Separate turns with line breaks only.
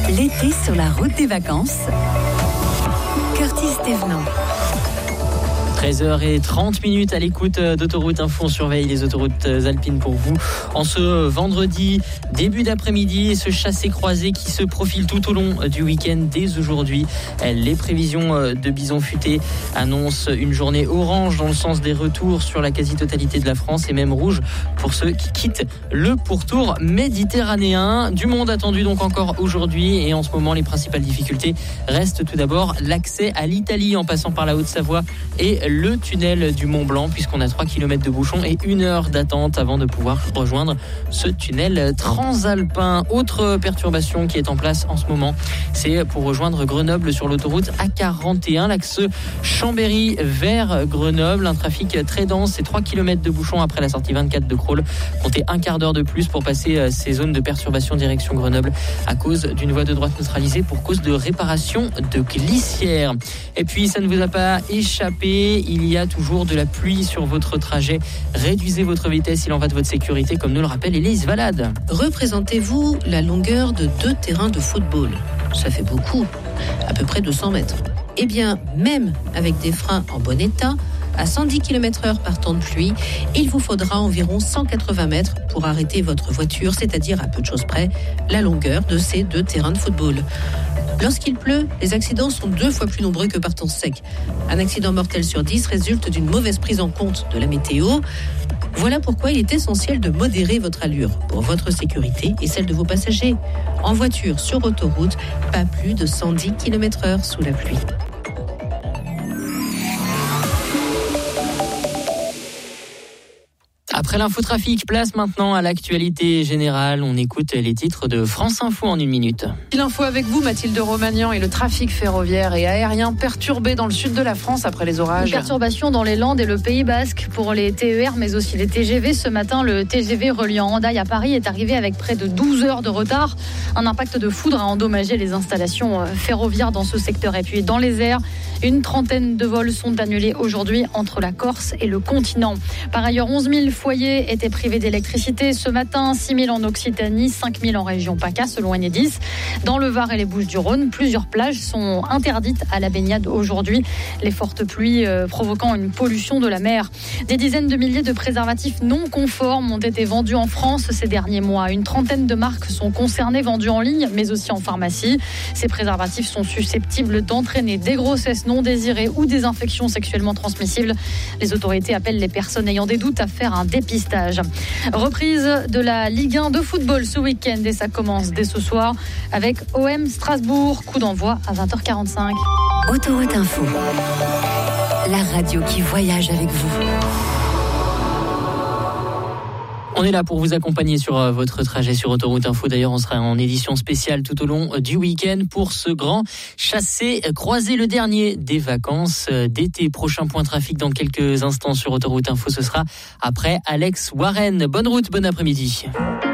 L'été sur la route des vacances. Curtis Thévenot.
13h30 à l'écoute d'Autoroute Info. On surveille les autoroutes alpines pour vous en ce vendredi début d'après-midi. Ce chassé-croisé qui se profile tout au long du week-end dès aujourd'hui. Les prévisions de Bison Futé annoncent une journée orange dans le sens des retours sur la quasi-totalité de la France et même rouge pour ceux qui quittent le pourtour méditerranéen. Du monde attendu donc encore aujourd'hui et en ce moment les principales difficultés restent tout d'abord l'accès à l'Italie en passant par la Haute-Savoie et le tunnel du Mont Blanc puisqu'on a 3 km de bouchons et 1 heure d'attente avant de pouvoir rejoindre ce tunnel transalpin. Autre perturbation qui est en place en ce moment, c'est pour rejoindre Grenoble sur l'autoroute A41, l'axe Chambéry vers Grenoble. Un trafic très dense, c'est 3 km de bouchons après la sortie 24 de Crolles. Comptez un quart d'heure de plus pour passer ces zones de perturbation direction Grenoble à cause d'une voie de droite neutralisée pour cause de réparation de glissière. Et puis ça ne vous a pas échappé, il y a toujours de la pluie sur votre trajet. Réduisez votre vitesse, il en va de votre sécurité, comme nous le rappelle Élise Valade.
Représentez-vous la longueur de 2 terrains de football. Ça fait beaucoup, à peu près 200 mètres. Eh bien, même avec des freins en bon état, à 110 km/h par temps de pluie, il vous faudra environ 180 mètres pour arrêter votre voiture, c'est-à-dire à peu de choses près, la longueur de ces 2 terrains de football. Lorsqu'il pleut, les accidents sont 2 fois plus nombreux que par temps sec. Un accident mortel sur 10 résulte d'une mauvaise prise en compte de la météo. Voilà pourquoi il est essentiel de modérer votre allure pour votre sécurité et celle de vos passagers. En voiture, sur autoroute, pas plus de 110 km/h sous la pluie.
Après l'infotrafic, place maintenant à l'actualité générale. On écoute les titres de France Info en 1 minute.
L'info avec vous, Mathilde Romagnan, et le trafic ferroviaire et aérien perturbé dans le sud de la France après les orages.
Une perturbation dans les Landes et le Pays Basque pour les TER, mais aussi les TGV. Ce matin, le TGV reliant Hendaye à Paris est arrivé avec près de 12 heures de retard. Un impact de foudre a endommagé les installations ferroviaires dans ce secteur. Et puis dans les airs, une trentaine de vols sont annulés aujourd'hui entre la Corse et le continent. Par ailleurs, 11 000 foyers étaient privés d'électricité ce matin, 6 000 en Occitanie, 5 000 en région PACA selon Enedis. Dans le Var et les Bouches-du-Rhône, plusieurs plages sont interdites à la baignade aujourd'hui. Les fortes pluies provoquant une pollution de la mer. Des dizaines de milliers de préservatifs non conformes ont été vendus en France ces derniers mois. Une trentaine de marques sont concernées, vendues en ligne, mais aussi en pharmacie. Ces préservatifs sont susceptibles d'entraîner des grossesses non désirées ou des infections sexuellement transmissibles. Les autorités appellent les personnes ayant des doutes à faire un dépistage. Reprise de la Ligue 1 de football ce week-end et ça commence dès ce soir avec OM Strasbourg. Coup d'envoi à 20h45.
Autoroute Info. La radio qui voyage avec vous.
On est là pour vous accompagner sur votre trajet sur Autoroute Info. D'ailleurs, on sera en édition spéciale tout au long du week-end pour ce grand chassé-croisé, le dernier des vacances d'été. Prochain point trafic dans quelques instants sur Autoroute Info. Ce sera après Alex Warren. Bonne route, bon après-midi.